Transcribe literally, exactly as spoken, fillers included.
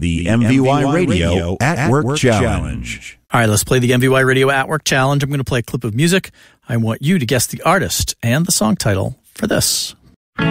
the M V Y Radio at Work Challenge. All right, let's play the M V Y Radio at Work Challenge. I'm going to play a clip of music. I want you to guess the artist and the song title for this.